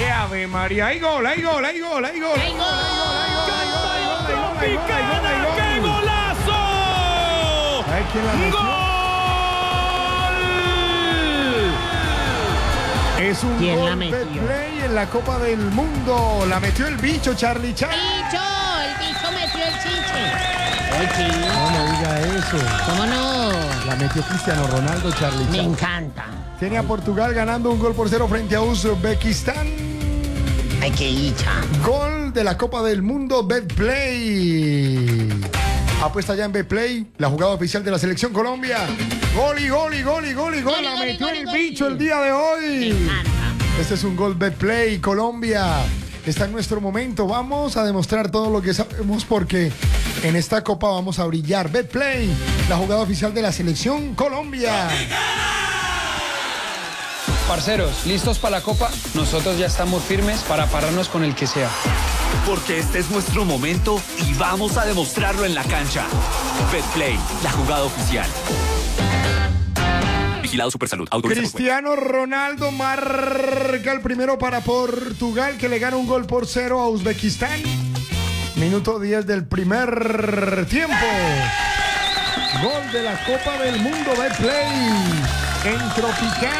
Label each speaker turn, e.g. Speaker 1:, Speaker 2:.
Speaker 1: Ave María. Hay gol, hay gol, hay gol, hay gol.
Speaker 2: ¡Hay gol!
Speaker 3: ¡Tropicana! ¡Qué golazo!
Speaker 1: ¿Sabes quién la metió?
Speaker 3: ¡Gol!
Speaker 1: Es un
Speaker 2: ¿Quién la
Speaker 1: gol
Speaker 2: metió?
Speaker 1: Betplay en la Copa del Mundo. La metió el bicho, Charlie Chan.
Speaker 2: El bicho metió el chiche. El chiche.
Speaker 1: No me diga eso.
Speaker 2: ¿Cómo no?
Speaker 1: La metió Cristiano Ronaldo, Charlie
Speaker 2: Me
Speaker 1: Chan.
Speaker 2: encanta.
Speaker 1: Tiene a Portugal ganando 1-0 frente a Uzbekistán.
Speaker 2: Hay que hincha.
Speaker 1: Gol de la Copa del Mundo Betplay. Apuesta ya en Betplay, la jugada oficial de la Selección Colombia. Gol y gol y gol y gol y gol.
Speaker 2: Gol y
Speaker 1: La
Speaker 2: gol y
Speaker 1: metió
Speaker 2: gol y
Speaker 1: el
Speaker 2: gol.
Speaker 1: bicho el día de
Speaker 2: Me
Speaker 1: hoy.
Speaker 2: encanta.
Speaker 1: Este es un gol Betplay, Colombia. Está en nuestro momento. Vamos a demostrar todo lo que sabemos porque en esta Copa vamos a brillar. Betplay, la jugada oficial de la Selección Colombia.
Speaker 4: Parceros, ¿listos para la Copa? Nosotros ya estamos firmes para pararnos con el que sea.
Speaker 5: Porque este es nuestro momento y vamos a demostrarlo en la cancha. Betplay, la jugada oficial. Vigilado Supersalud. Autoriza por
Speaker 1: Cristiano Ronaldo marca el primero para Portugal, que le gana 1-0 a Uzbekistán. Minuto 10 del primer tiempo. Gol de la Copa del Mundo Betplay en Tropicana.